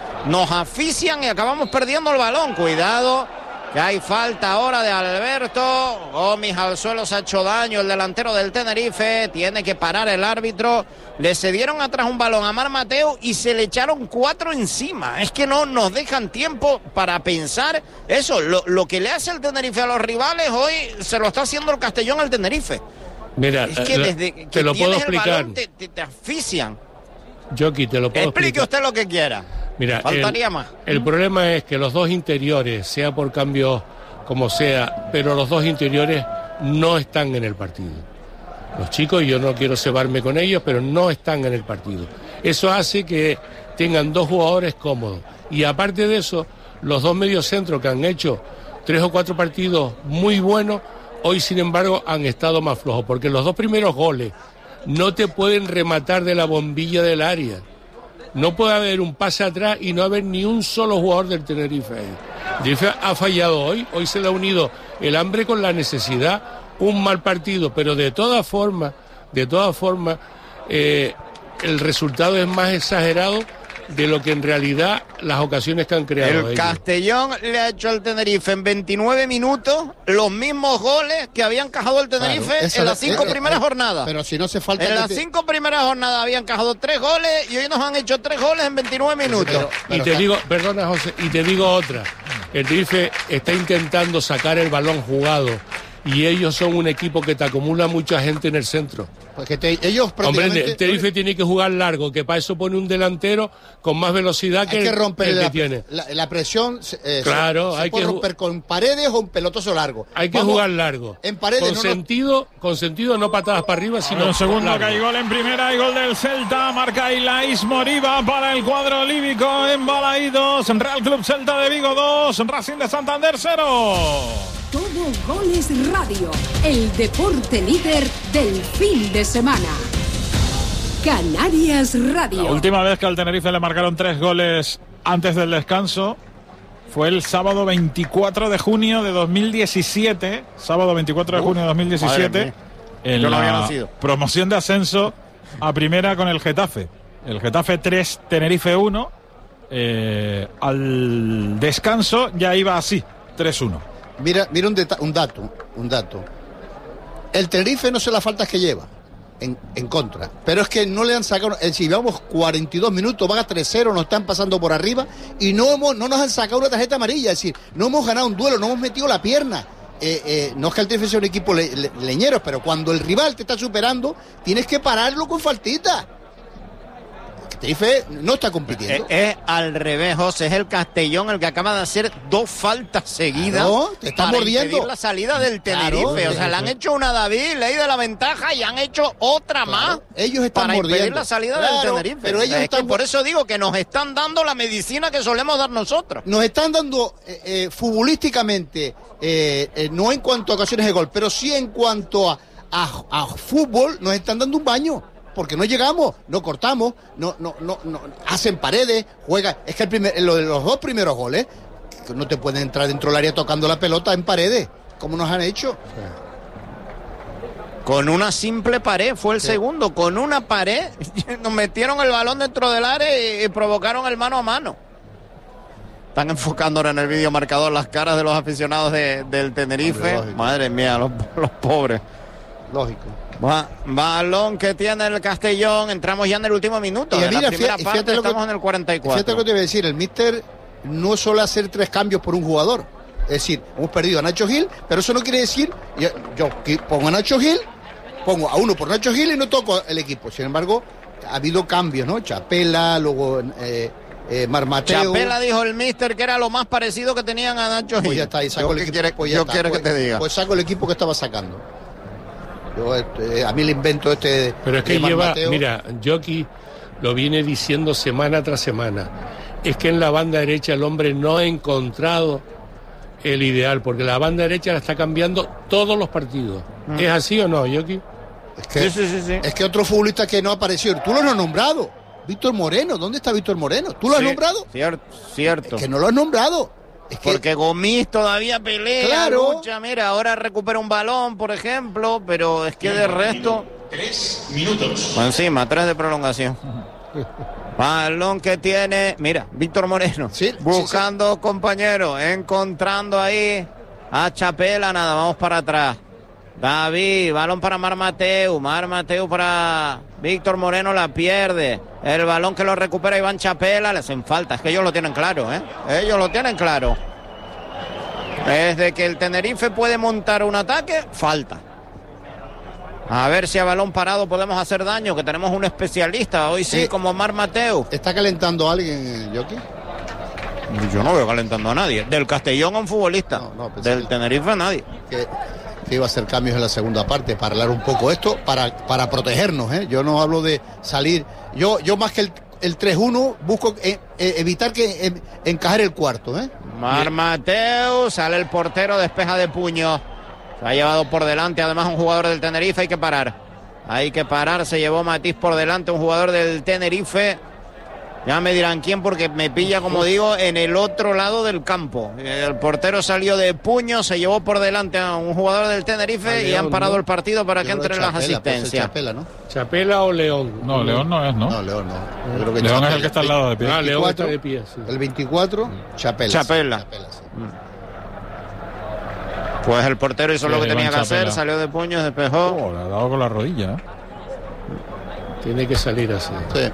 y acabamos perdiendo el balón, cuidado. Que hay falta ahora de Alberto. Gomis al suelo, se ha hecho daño el delantero del Tenerife. Tiene que parar el árbitro. Le cedieron atrás un balón a Mar Mateu y se le echaron 4 encima. Es que no nos dejan tiempo para pensar eso. Lo que le hace el Tenerife a los rivales hoy se lo está haciendo el Castellón al Tenerife. Mira, es que desde que te lo puedo explicar. Balón, te asfixian. Jockey, te lo puedo Explique explicar. Usted lo que quiera. Mira, faltaría más. El problema es que los dos interiores, sea por cambio como sea, pero los dos interiores no están en el partido. Los chicos, yo no quiero cebarme con ellos, pero no están en el partido. Eso hace que tengan dos jugadores cómodos. Y aparte de eso, los dos mediocentros que han hecho 3 o 4 partidos muy buenos, hoy sin embargo han estado más flojos, porque los dos primeros goles no te pueden rematar de la bombilla del área. No puede haber un pase atrás y no haber ni un solo jugador del Tenerife ahí. Tenerife ha fallado hoy se le ha unido el hambre con la necesidad, un mal partido, pero de todas formas, el resultado es más exagerado de lo que en realidad las ocasiones que han creado el ellos. Castellón le ha hecho al Tenerife en 29 minutos los mismos goles que había encajado el Tenerife en las 5 primeras jornadas. Pero si no hace falta... En las 5 primeras jornadas habían encajado 3 goles y hoy nos han hecho 3 goles en 29 minutos. Y te digo, perdona José, y te digo otra. El Tenerife está intentando sacar el balón jugado y ellos son un equipo que te acumula mucha gente en el centro. Porque ellos prácticamente... Hombre, el Tenerife tiene que jugar largo, que para eso pone un delantero con más velocidad que hay que romper el que tiene. La presión claro, se puede romper con paredes o un pelotazo largo. Hay que jugar largo. En paredes con sentido, no patadas para arriba, sino... En segundo largo. que hay gol en primera, hay gol del Celta, marca Ilaís Moriba para el cuadro olívico en Balaídos, Real Club Celta de Vigo 2, Racing de Santander 0. Todo Goles Radio, el deporte líder del fin de semana. Canarias Radio. La última vez que al Tenerife le marcaron 3 goles antes del descanso fue el sábado 24 de junio de 2017. Sábado 24 de junio de 2017. En Yo no había la nacido. promoción de ascenso a primera con el Getafe. El Getafe 3, Tenerife 1. Al descanso ya iba así, 3-1. Mira un dato. El Tenerife no sé las faltas que lleva en contra, pero es que no le han sacado, si llevamos 42 minutos, van a 3-0, nos están pasando por arriba y no nos han sacado una tarjeta amarilla, es decir, no hemos ganado un duelo, no hemos metido la pierna. No es que el Tenerife sea un equipo leñero, pero cuando el rival te está superando, tienes que pararlo con faltita. Tenerife no está compitiendo. Es al revés, José. Es el Castellón el que acaba de hacer 2 faltas seguidas. Claro, te están para mordiendo. impedir la salida del Tenerife. Claro, o sea, le han hecho una a David, ley de la ventaja, y han hecho otra más. Ellos están para mordiendo. impedir la salida del Tenerife. Pero ellos están... por eso digo que nos están dando la medicina que solemos dar nosotros. Nos están dando futbolísticamente, no en cuanto a ocasiones de gol, pero sí en cuanto a fútbol, nos están dando un baño. Porque no llegamos, no cortamos, no hacen paredes, juegan. Es que lo de los 2 primeros goles, que no te pueden entrar dentro del área tocando la pelota en paredes, como nos han hecho. Con una simple pared fue el segundo, con una pared nos metieron el balón dentro del área y provocaron el mano a mano. Están enfocando ahora en el vídeo marcador las caras de los aficionados del Tenerife. Madre mía, los pobres. Lógico. Balón que tiene el Castellón. Entramos ya en el último minuto. Y de mira, la primera parte, estamos en el 44. Fíjate lo que te voy a decir. El míster no suele hacer 3 cambios por un jugador. Es decir, hemos perdido a Nacho Gil, pero eso no quiere decir, yo pongo a Nacho Gil, pongo a uno por Nacho Gil y no toco el equipo. Sin embargo, ha habido cambios, ¿no? Chapela, luego Marmateo. Chapela dijo el míster que era lo más parecido que tenían a Nacho Gil. Pues ya está, y saco el equipo. Yo quiero que te diga. Pues saco el equipo que estaba sacando. A mí el invento Pero es que lleva, mira, Jockey lo viene diciendo semana tras semana. Es que en la banda derecha el hombre no ha encontrado el ideal, porque la banda derecha la está cambiando todos los partidos. ¿Es así o no, Jockey? Sí. Es que otro futbolista que no apareció, tú lo has nombrado. Víctor Moreno, ¿dónde está Víctor Moreno? ¿Tú lo has nombrado? Cierto. Es que no lo has nombrado. Porque Gomis todavía pelea, lucha, mira, ahora recupera un balón, por ejemplo, pero es que de resto... 3 minutos. Por encima, 3 de prolongación. Balón que tiene, mira, Víctor Moreno, buscando compañero, encontrando ahí a Chapela, nada, vamos para atrás. David, balón para Marmateu para Víctor Moreno, la pierde. El balón que lo recupera Iván Chapela, le hacen falta, es que ellos lo tienen claro, ellos lo tienen claro. Desde que el Tenerife puede montar un ataque, falta. A ver si a balón parado podemos hacer daño, que tenemos un especialista hoy sí como Marmateu. ¿Está calentando a alguien, Jockey? Yo no veo calentando a nadie. Del Castellón a un futbolista. Del Tenerife a nadie. Que iba a hacer cambios en la segunda parte para hablar un poco esto, para protegernos, Yo no hablo de salir. Yo más que el 3-1 busco evitar que encajar el cuarto, Marmateu, sale el portero, despeja de puño. Se ha llevado por delante además un jugador del Tenerife, hay que parar, se llevó Matiz por delante, un jugador del Tenerife. Ya me dirán quién, porque me pilla, como digo, en el otro lado del campo. El portero salió de puño, se llevó por delante a un jugador del Tenerife y han parado el partido para que entren las asistencias. Chapela, ¿no? ¿Chapela o León? No, León no es, ¿no? No, León no. Yo creo que León es el que está al lado de pie. León está de pie, sí. El 24, Chapela. Pues el portero hizo lo que tenía que hacer, salió de puño, despejó. Le ha dado con la rodilla, Tiene que salir así. Sí.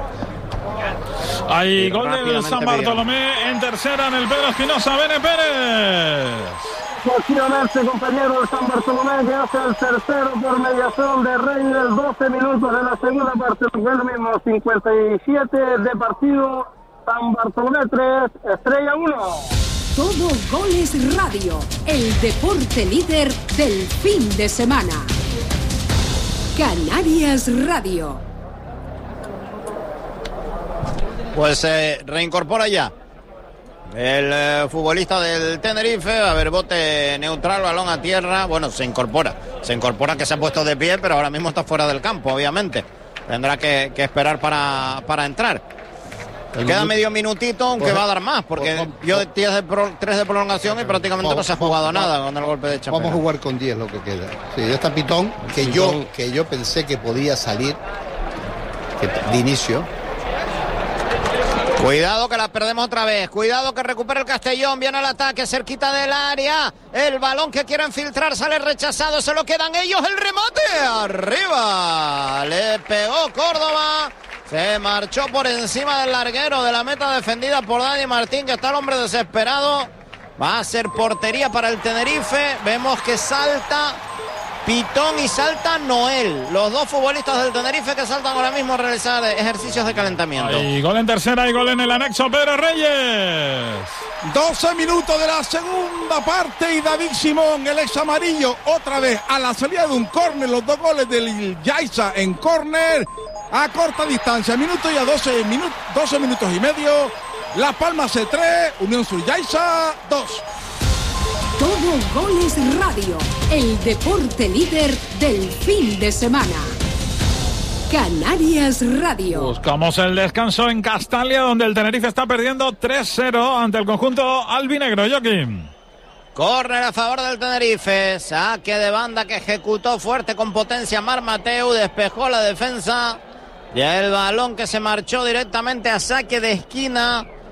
Hay gol del San Bartolomé en tercera en el Pedro Espinosa. Bene Pérez. Efectivamente, compañero del San Bartolomé, que hace el tercero por mediación de Reyes, 12 minutos de la segunda parte, el mismo 57 de partido. San Bartolomé 3, Estrella 1. Todo Goles Radio, el deporte líder del fin de semana. Canarias Radio. Pues se reincorpora ya el futbolista del Tenerife. A ver, bote neutral, balón a tierra. Bueno, se incorpora que se ha puesto de pie, pero ahora mismo está fuera del campo, obviamente. Tendrá que esperar para entrar. Queda medio minutito, aunque va a dar más, porque yo 3 de prolongación y prácticamente no se ha jugado nada con el golpe de Chapela. Vamos a jugar con 10 lo que queda. Sí, ya está Pitón, que yo pensé que podía salir de inicio. Cuidado que la perdemos otra vez. Cuidado que recupera el Castellón. Viene el ataque cerquita del área. El balón que quieren filtrar sale rechazado. Se lo quedan ellos. El remate arriba. Le pegó Córdoba. Se marchó por encima del larguero de la meta defendida por Dani Martín, que está el hombre desesperado. Va a ser portería para el Tenerife. Vemos que salta Pitón y salta Noel, los dos futbolistas del Tenerife que saltan ahora mismo a realizar ejercicios de calentamiento. Y gol en tercera y gol en el anexo, Pedro Reyes. 12 minutos de la segunda parte y David Simón, el ex amarillo, otra vez a la salida de un córner, los 2 goles del Yaiza en córner a corta distancia, minuto y a 12 minutos y medio. Las Palmas C3, Unión Sur Yaiza 2. Todo Goles Radio, el deporte líder del fin de semana. Canarias Radio. Buscamos el descanso en Castalia, donde el Tenerife está perdiendo 3-0 ante el conjunto albinegro. Joaquín. Córner a favor del Tenerife. Saque de banda que ejecutó fuerte con potencia Marmateu. Despejó la defensa. Y el balón que se marchó directamente a saque de esquina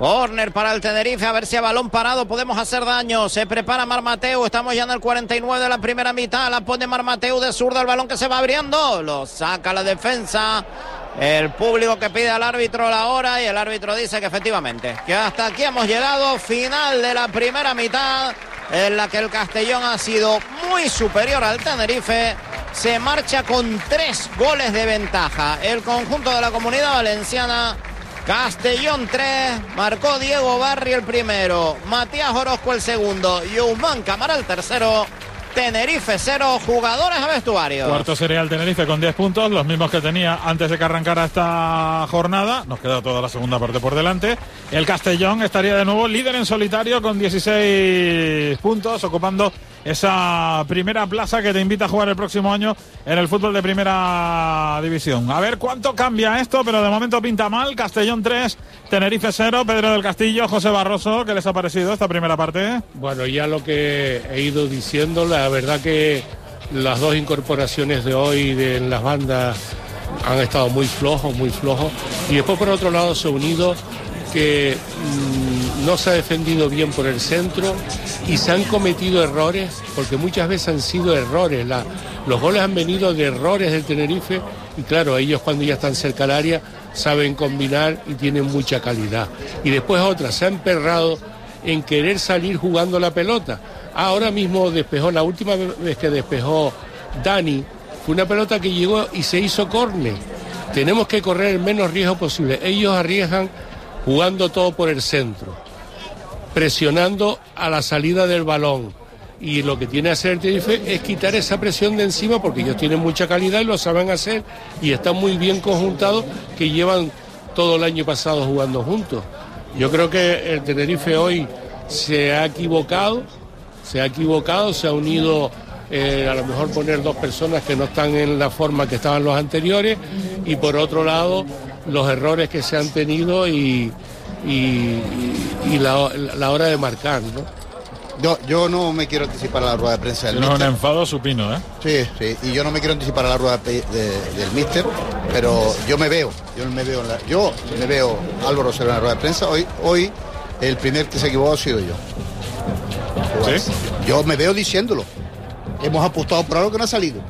Córner para el Tenerife, a ver si a balón parado podemos hacer daño. Se prepara Marc Mateu, estamos ya en el 49 de la primera mitad. La pone Marc Mateu de zurda, el balón que se va abriendo. Lo saca la defensa. El público que pide al árbitro la hora y el árbitro dice que efectivamente, que hasta aquí hemos llegado. Final de la primera mitad en la que el Castellón ha sido muy superior al Tenerife. Se marcha con 3 goles de ventaja. El conjunto de la Comunidad Valenciana. Castellón 3, marcó Diego Barri el primero, Matías Orozco el segundo y Ousmane Camara el tercero. Tenerife 0, jugadores a vestuario. Cuarto sería el Tenerife con 10 puntos, los mismos que tenía antes de que arrancara esta jornada. Nos queda toda la segunda parte por delante. El Castellón estaría de nuevo líder en solitario con 16 puntos, ocupando esa primera plaza que te invita a jugar el próximo año en el fútbol de primera división. A ver cuánto cambia esto, pero de momento pinta mal. Castellón 3, Tenerife 0. Pedro del Castillo, José Barroso, ¿qué les ha parecido esta primera parte? Bueno, ya lo que he ido diciendo, la verdad que las dos incorporaciones de hoy en las bandas han estado muy flojos, y después por otro lado se ha unido que no se ha defendido bien por el centro y se han cometido errores, porque muchas veces han sido errores. Los goles han venido de errores del Tenerife y claro, ellos cuando ya están cerca del área saben combinar y tienen mucha calidad. Y después otra, se ha emperrado en querer salir jugando la pelota. Ahora mismo despejó, la última vez que despejó Dani, fue una pelota que llegó y se hizo córner. Tenemos que correr el menos riesgo posible. Ellos arriesgan jugando todo por el centro, presionando a la salida del balón. Y lo que tiene que hacer el Tenerife es quitar esa presión de encima, porque ellos tienen mucha calidad y lo saben hacer y están muy bien conjuntados, que llevan todo el año pasado jugando juntos. Yo creo que el Tenerife hoy se ha equivocado, se ha unido a lo mejor poner 2 personas que no están en la forma que estaban los anteriores, y por otro lado los errores que se han tenido y la hora de marcar, ¿no? Yo no me quiero anticipar a la rueda de prensa del míster. Un enfado supino, ¿eh? Sí, y yo no me quiero anticipar a la rueda del míster, pero yo me veo a Álvaro Cervera en la rueda de prensa. Hoy el primer que se equivocó ha sido yo. ¿Sí? Yo me veo diciéndolo. Hemos apostado por algo que no ha salido.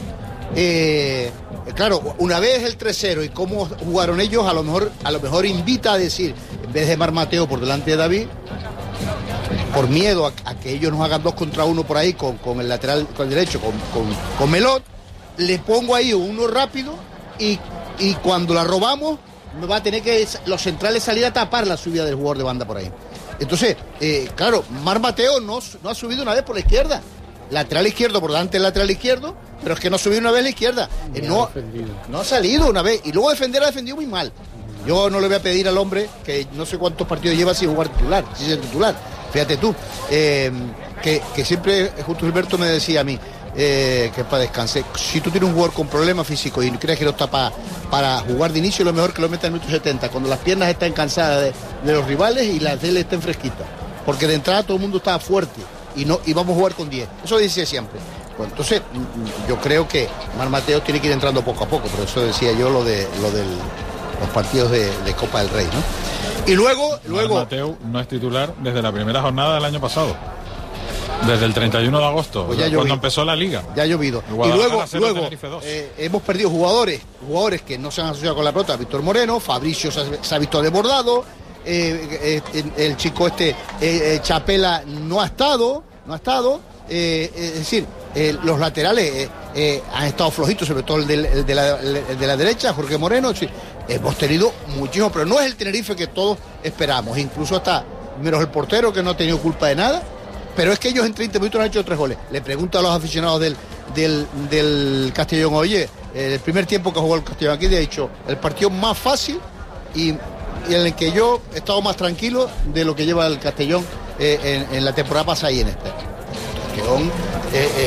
Claro, una vez el 3-0 y cómo jugaron ellos, a lo mejor invita a decir, en vez de Marc Mateu por delante de David, por miedo a que ellos nos hagan 2 contra 1 por ahí con el lateral, con el derecho, con Melot, le pongo ahí uno rápido y cuando la robamos me va a tener que los centrales salir a tapar la subida del jugador de banda por ahí. Entonces, claro, Marc Mateu no ha subido una vez por la izquierda. Lateral izquierdo por delante del lateral izquierdo, pero es que no ha subido una vez la izquierda. No ha salido una vez. Y luego ha defendido muy mal. Yo no le voy a pedir al hombre, que no sé cuántos partidos lleva sin jugar titular, sin ser titular. Fíjate tú, que siempre justo Gilberto me decía a mí, que para descansar, si tú tienes un jugador con problemas físicos y crees que no está para jugar de inicio, lo mejor que lo meta en el minuto 70, cuando las piernas están cansadas de los rivales y las de él estén fresquitas. Porque de entrada todo el mundo estaba fuerte y vamos a jugar con 10. Eso decía siempre. Bueno, entonces yo creo que Marc Mateu tiene que ir entrando poco a poco, por eso decía yo lo de los partidos de Copa del Rey, ¿no? Y luego Mateu no es titular desde la primera jornada del año pasado. Desde el 31 de agosto, pues cuando empezó la liga. Ya ha llovido. Y luego hemos perdido jugadores que no se han asociado con la pelota. Víctor Moreno, Fabricio se ha visto desbordado, el chico Chapela no ha estado. Es decir, los laterales han estado flojitos, sobre todo el de la derecha, Jorge Moreno. Es decir, hemos tenido muchísimo, pero no es el Tenerife que todos esperamos, incluso hasta menos el portero, que no ha tenido culpa de nada. Pero es que ellos en 30 minutos han hecho 3 goles. Le pregunto a los aficionados del Castellón, oye, el primer tiempo que jugó el Castellón aquí, le ha dicho el partido más fácil y en el que yo he estado más tranquilo de lo que lleva el Castellón en la temporada pasada y en esta. El Castellón